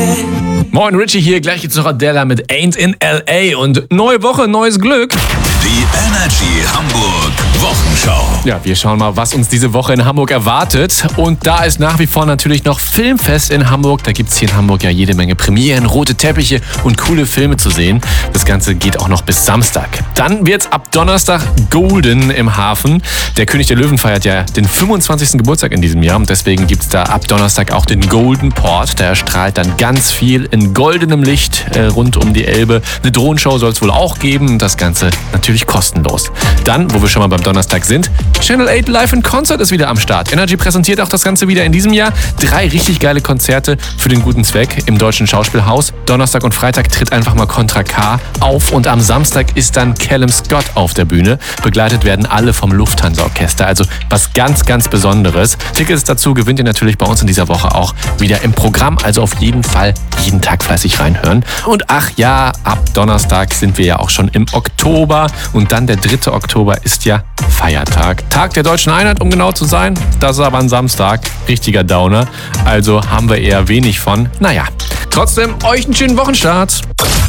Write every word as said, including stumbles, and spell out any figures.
Moin, Richie hier. Gleich geht's noch Adele mit Ain't in L A und neue Woche, neues Glück. Die Energy Hamburg Wochenschau. Ja, wir schauen mal, was uns diese Woche in Hamburg erwartet. Und da ist nach wie vor natürlich noch Filmfest in Hamburg. Da gibt's hier in Hamburg ja jede Menge Premieren, rote Teppiche und coole Filme zu sehen. Das Ganze geht auch noch bis Samstag. Dann wird's ab Donnerstag golden im Hafen. Der König der Löwen feiert ja den fünfundzwanzigsten Geburtstag in diesem Jahr. Und deswegen gibt's da ab Donnerstag auch den Golden Port. Da erstrahlt dann ganz viel in goldenem Licht äh, rund um die Elbe. Eine Drohnenshow soll es wohl auch geben. Das Ganze natürlich kostenlos. Dann, wo wir schon mal beim Donnerstag sind, Channel acht Live in Concert ist wieder am Start. Energy präsentiert auch das Ganze wieder in diesem Jahr. Drei richtig geile Konzerte für den guten Zweck im Deutschen Schauspielhaus. Donnerstag und Freitag tritt einfach mal Contra K auf und am Samstag ist dann Callum Scott auf der Bühne. Begleitet werden alle vom Lufthansa-Orchester. Also was ganz, ganz Besonderes. Tickets dazu gewinnt ihr natürlich bei uns in dieser Woche auch wieder im Programm. Also auf jeden Fall jeden Tag fleißig reinhören. Und ach ja, ab Donnerstag sind wir ja auch schon im Oktober. Und dann der dritte Oktober ist ja Feiertag. Tag der Deutschen Einheit, um genau zu sein. Das ist aber ein Samstag. Richtiger Downer. Also haben wir eher wenig von. Naja, trotzdem euch einen schönen Wochenstart.